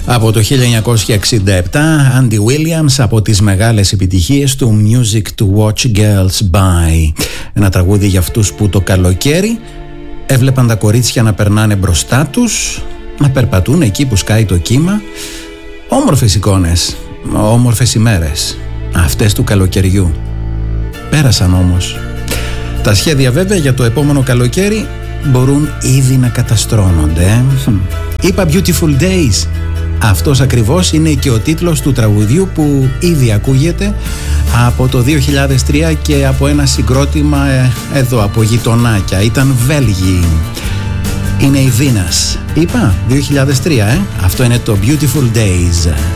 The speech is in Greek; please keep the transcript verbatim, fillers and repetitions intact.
Από το χίλια εννιακόσια εξήντα επτά, Andy Williams, από τις μεγάλες επιτυχίες του Music to Watch Girls By. Ένα τραγούδι για αυτούς που το καλοκαίρι έβλεπαν τα κορίτσια να περνάνε μπροστά τους, να περπατούν εκεί που σκάει το κύμα. Όμορφες εικόνες, όμορφες ημέρες, αυτές του καλοκαιριού. Πέρασαν όμως. Τα σχέδια βέβαια για το επόμενο καλοκαίρι μπορούν ήδη να καταστρώνονται. Είπα Beautiful Days. Αυτός ακριβώς είναι και ο τίτλος του τραγουδιού που ήδη ακούγεται από το δύο χιλιάδες τρία και από ένα συγκρότημα εδώ από γειτονάκια. Ήταν Βέλγοι. Είναι η Δίνας. Είπα δύο χιλιάδες τρία, ε? Αυτό είναι το Beautiful Days.